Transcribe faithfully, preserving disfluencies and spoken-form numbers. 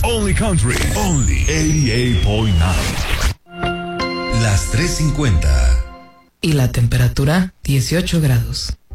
only country, only ochenta y ocho punto nueve. Las tres cincuenta. Y la temperatura, dieciocho grados.